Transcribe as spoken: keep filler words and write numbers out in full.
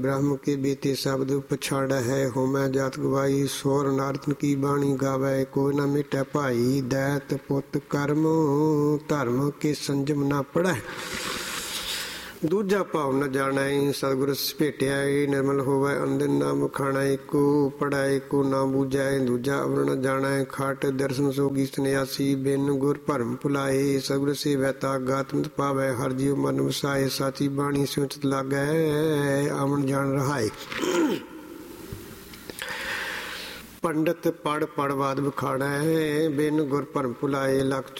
ब्रह्म के बीते शब्द पछाड़ है, होमै जात गवाई, सोर नारदन की बाणी गावै, कोई न मिटै भाई, दैत पुत कर्म धर्म के संजम न पड़ै। ਦੂਜਾ ਭਾਵ ਨ ਜਾਣੈ, ਸਤਿਗੁਰ ਭੇਟਿਆ ਨਿਰਮਲ ਹੋਵੈ, ਅੰਦਿਨ ਨਾਮ ਖਾਣਾ, ਇੱਕੋ ਪੜੈ ਇੱਕੋ ਨਾ ਬੂਝੈ, ਦੂਜਾ ਅਵਰ ਨ ਜਾਣੈ, ਖਾਟ ਦਰਸ਼ਨ ਸੋਗੀ ਸੰਨਿਆਸੀ, ਬਿਨ ਗੁਰ ਭਰਮ ਭੁਲਾਏ, ਸਤਿਗੁਰ ਸੇਵੈ ਤਾ ਗਾਤਮਤ ਪਾਵੈ, ਹਰਿ ਜੀਉ ਮਨ ਵਸਾਏ, ਸਾਚੀ ਬਾਣੀ ਸਿਉ ਚਿਤ ਲਾਗੈ, ਆਵਣ ਜਾਣ ਰਹਾਏ। ਪੰਡਤ ਪੜ ਪੜ ਬਾਦ ਵਿਖਾੜੈ, ਬਿਨ ਗੁਰ ਭਰਮ ਭੁਲਾਏ, ਲਖ